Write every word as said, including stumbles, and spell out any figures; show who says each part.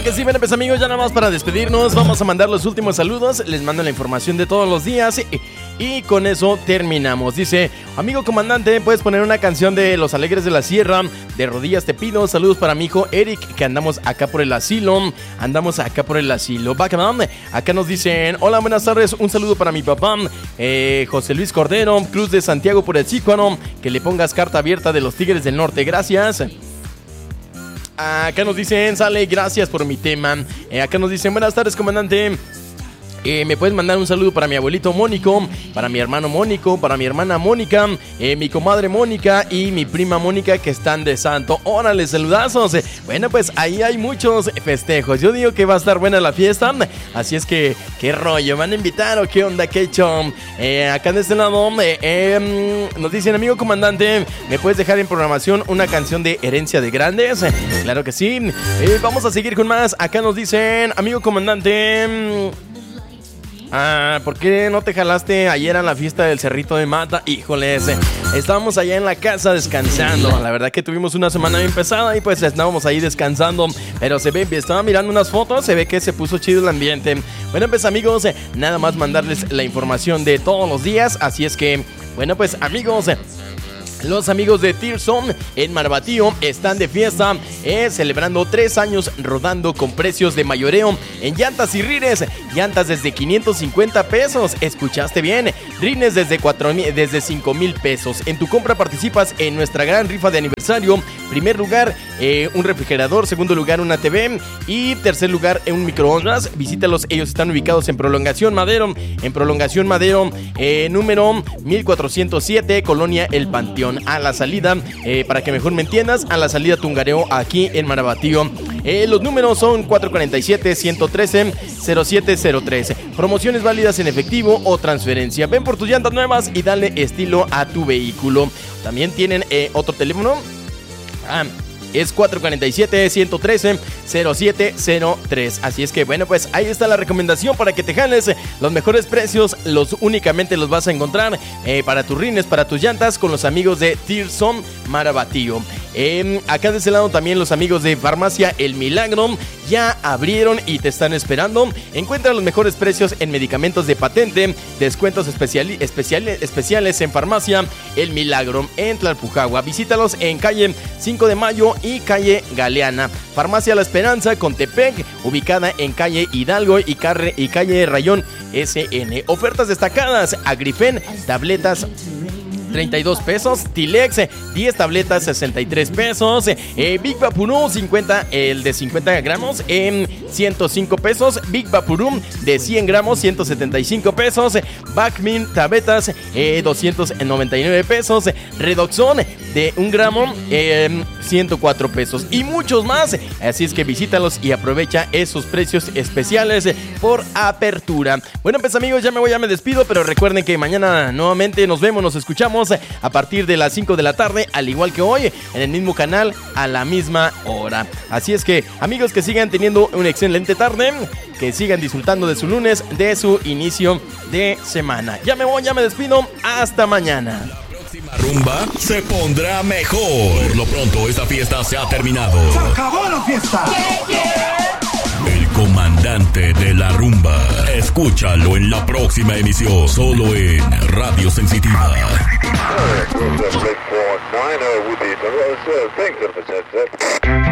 Speaker 1: Claro que sí, bueno, pues amigos, ya nada más para despedirnos, vamos a mandar los últimos saludos. Les mando la información de todos los días y, y con eso terminamos. Dice, amigo comandante, ¿puedes poner una canción de Los Alegres de la Sierra? De rodillas te pido. Saludos para mi hijo Eric, que andamos acá por el asilo. Andamos acá por el asilo. Acá nos dicen, hola, buenas tardes. Un saludo para mi papá, eh, José Luis Cordero, Cruz de Santiago por el Sícuano. Que le pongas carta abierta de los Tigres del Norte. Gracias. Acá nos dicen, sale, gracias por mi tema. eh, Acá nos dicen, buenas tardes, comandante. Eh, me puedes mandar un saludo para mi abuelito Mónico, para mi hermano Mónico, para mi hermana Mónica, eh, mi comadre Mónica y mi prima Mónica, que están de santo. ¡Órale, saludazos! Eh, bueno, pues ahí hay muchos festejos. Yo digo que va a estar buena la fiesta. Así es que, ¿qué rollo? ¿Van a invitar o qué onda? ¿Qué hecho? Eh, acá de este lado eh, eh, nos dicen, amigo comandante, ¿me puedes dejar en programación una canción de Herencia de Grandes? Eh, claro que sí. Eh, vamos a seguir con más. Acá nos dicen, amigo comandante... Ah, ¿por qué no te jalaste ayer a la fiesta del Cerrito de Mata? Híjoles, eh, estábamos allá en la casa descansando. La verdad que tuvimos una semana bien pesada y pues estábamos ahí descansando. Pero se ve, estaba mirando unas fotos, se ve que se puso chido el ambiente. Bueno, pues amigos, eh, nada más mandarles la información de todos los días. Así es que, bueno, pues amigos... Eh, Los amigos de Tirson en Marabatío están de fiesta, eh, celebrando tres años rodando con precios de mayoreo en llantas y rines. Llantas desde quinientos cincuenta pesos, escuchaste bien, rines desde, cuatro, desde cinco mil pesos. En tu compra participas en nuestra gran rifa de aniversario. Primer lugar, eh, un refrigerador. Segundo lugar, una T V. Y tercer lugar, un microondas. Visítalos, ellos están ubicados en Prolongación Madero. En Prolongación Madero, eh, número mil cuatrocientos siete, Colonia El Panteón. A la salida, eh, para que mejor me entiendas, a la salida Tungareo, aquí en Marabatío. Eh, los números son cuatro cuatro siete, uno uno tres, cero siete cero tres. Promociones válidas en efectivo o transferencia. Ven por tus llantas nuevas y dale estilo a tu vehículo. También tienen eh, otro teléfono. Ah, es cuatro cuatro siete, uno uno tres, cero siete cero tres. Así es que bueno, pues ahí está la recomendación para que te jales. Los mejores precios los únicamente los vas a encontrar eh, para tus rines, para tus llantas, con los amigos de Tirson Marabatío. Eh, acá de ese lado también los amigos de Farmacia El Milagro ya abrieron y te están esperando. Encuentra los mejores precios en medicamentos de patente, descuentos especiali- especiales, especiales en Farmacia El Milagro en Tlalpujagua. Visítalos en calle cinco de mayo y calle Galeana. Farmacia La Esperanza Contepec, ubicada en calle Hidalgo y, carre, y calle Rayón S N. Ofertas destacadas: Agrifen, tabletas treinta y dos pesos, Tilex, diez tabletas, sesenta y tres pesos, eh, Big Vaporub cincuenta, el de cincuenta gramos en ciento cinco pesos, Big Vaporub de cien gramos, ciento setenta y cinco pesos, Bacmin tabletas, eh, doscientos noventa y nueve pesos, Redoxon de un gramo, eh, ciento cuatro pesos y muchos más. Así es que visítalos y aprovecha esos precios especiales por apertura. Bueno, pues amigos, ya me voy, ya me despido, pero recuerden que mañana nuevamente nos vemos, nos escuchamos a partir de las cinco de la tarde, al igual que hoy, en el mismo canal, a la misma hora. Así es que, amigos, que sigan teniendo una excelente tarde, que sigan disfrutando de su lunes, de su inicio de semana. Ya me voy, ya me despido, hasta mañana.
Speaker 2: La próxima rumba se pondrá mejor. Por lo pronto, esta fiesta se ha terminado.
Speaker 3: ¡Se acabó la fiesta!
Speaker 2: Yeah, yeah. El comandante de la rumba. Escúchalo en la próxima emisión, solo en Radio Sensitiva.
Speaker 4: Radio Sensitiva.